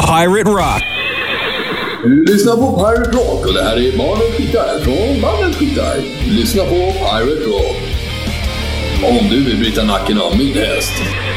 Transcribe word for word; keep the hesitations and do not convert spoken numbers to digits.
Pirate Rock. Du lyssnar på Pirate Rock och det här är Mannen Skittar från Mannen Skittar. Lyssna på Pirate Rock. Om du vill bryta nacken av min häst.